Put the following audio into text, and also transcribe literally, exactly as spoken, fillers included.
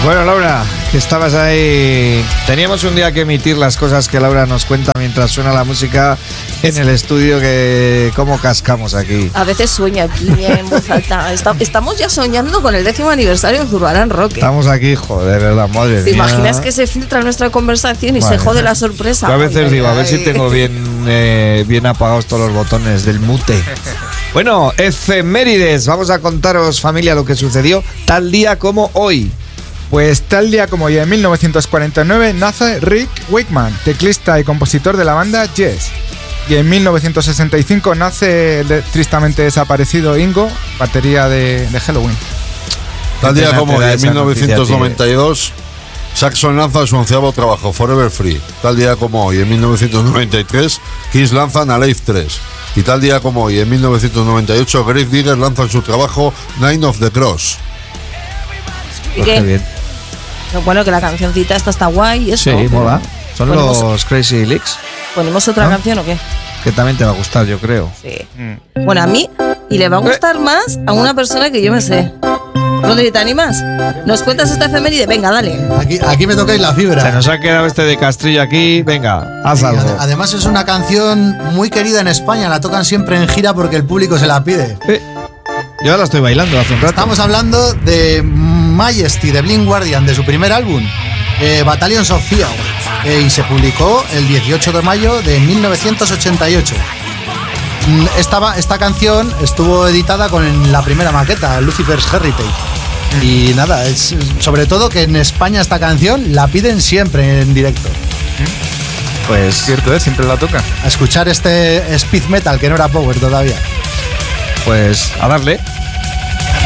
Bueno, Laura, que estabas ahí. Teníamos un día que emitir las cosas que Laura nos cuenta mientras suena la música en el estudio, que cómo cascamos aquí. A veces sueño aquí en voz alta. Está, estamos ya soñando con el décimo aniversario de Zurbarán Rock. Estamos aquí, joder, de verdad, madre mía. ¿Te imaginas que se filtra nuestra conversación y Vale. se jode la sorpresa? Yo a veces Ay, digo, ay, a ver si tengo bien, eh, bien apagados todos los botones del mute. Bueno, efemérides. Vamos a contaros, familia, lo que sucedió tal día como hoy. Pues tal día como hoy, en mil novecientos cuarenta y nueve, nace Rick Wakeman, teclista y compositor de la banda Yes. Y en mil novecientos sesenta y cinco nace el de- tristemente desaparecido Ingo, batería de, de Halloween. Tal Qué día pena como te da hoy, en esa mil novecientos noventa y dos, noticia, Saxon lanza su onceavo trabajo, Forever Free. Tal día como hoy, en mil novecientos noventa y tres, Kiss lanzan Alive tres. Y tal día como hoy, en mil novecientos noventa y ocho, Grave Digger lanzan su trabajo Nine of the Cross. ¿Y Pues qué? qué bien. No, bueno, que la cancioncita esta está guay y eso. Sí, pero mola. Son ponemos, los Crazy Leaks, ¿Ponemos otra ¿no? canción o qué? que también te va a gustar, yo creo. Sí. Bueno, a mí, y le va a gustar más a una persona que yo me sé. ¿Dónde te animas? ¿Nos cuentas esta efeméride? Venga, dale. Aquí, aquí me tocáis la Se fibra. nos ha quedado este de Castrillo aquí. Venga, haz Sí, algo. ade- además es una canción muy querida en España, la tocan siempre en gira porque el público se la pide. Eh, yo ahora la estoy bailando hace un rato. Estamos hablando de Majesty, de Blind Guardian, de su primer álbum, eh, Battalions of Fear, eh, y se publicó el dieciocho de mayo de mil novecientos ochenta y ocho. Mm, Esta, va- esta canción estuvo editada con la primera maqueta, Lucifer's Heritage. Y nada, es, sobre todo que en España esta canción la piden siempre en directo. Pues Cierto, ¿eh? Siempre la toca. A escuchar este speed metal que no era power todavía. Pues a darle.